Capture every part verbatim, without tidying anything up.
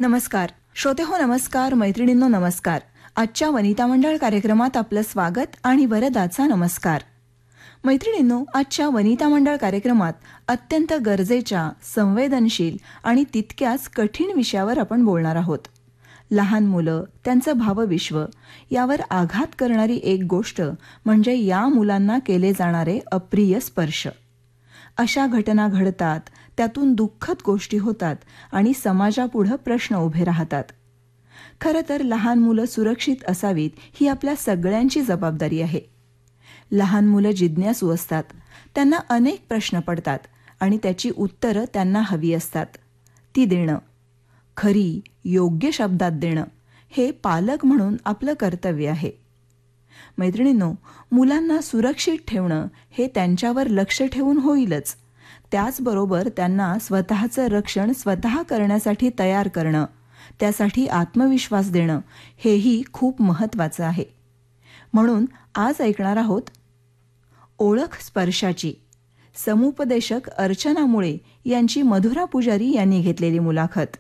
नमस्कार श्रोते हो, नमस्कार मैत्रिणींनो, नमस्कार. आजच्या वनिता मंडळ कार्यक्रमात आपलं स्वागत आणि वरदाचा नमस्कार. मैत्रिणींनो, आजच्या वनिता मंडळ कार्यक्रमात अत्यंत गरजेच्या, संवेदनशील आणि तितक्याच कठीण विषयावर आपण बोलणार आहोत. लहान मुलं, त्यांचं भावविश्व यावर आघात करणारी एक गोष्ट म्हणजे या मुलांना केले जाणारे अप्रिय स्पर्श. अशा घटना घडतात, त्यातून दुःखद गोष्टी होतात आणि समाजापुढे प्रश्न उभे राहतात. खरं तर लहान मुलं सुरक्षित असावीत ही आपल्या सगळ्यांची जबाबदारी आहे. लहान मुलं जिज्ञासू असतात, त्यांना अनेक प्रश्न पडतात आणि त्याची उत्तरं त्यांना हवी असतात. ती देणं, खरी योग्य शब्दात देणं, हे पालक म्हणून आपलं कर्तव्य आहे. मैत्रिणींनो, मुलांना सुरक्षित ठेवणं हे त्यांच्यावर लक्ष ठेवून होईलच, त्याचबरोबर त्यांना स्वतःचं रक्षण स्वतः करण्यासाठी तयार करणं, त्यासाठी आत्मविश्वास देणं, हेही खूप महत्त्वाचं आहे. म्हणून आज ऐकणार आहोत ओळख स्पर्शाची. समुपदेशक अर्चना मुळे यांची मधुरा पुजारी यांनी घेतलेली मुलाखत.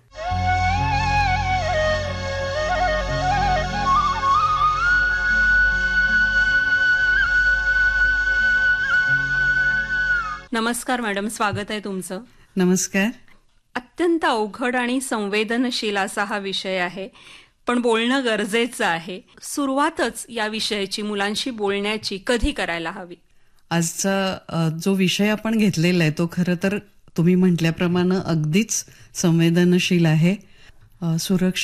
नमस्कार मॅडम, स्वागत आहे तुमचं. नमस्कार. अत्यंत अवघड आणि संवेदनशील असा हा विषय आहे, पण बोलणं गरजेचं आहे. सुरुवातच या विषयाची, मुलांशी बोलण्याची, कधी करायला हवी? आजचा जो विषय आपण घेतलेला आहे तो खरं तर तुम्ही म्हटल्याप्रमाणे अगदीच संवेदनशील आहे. सुरक्षित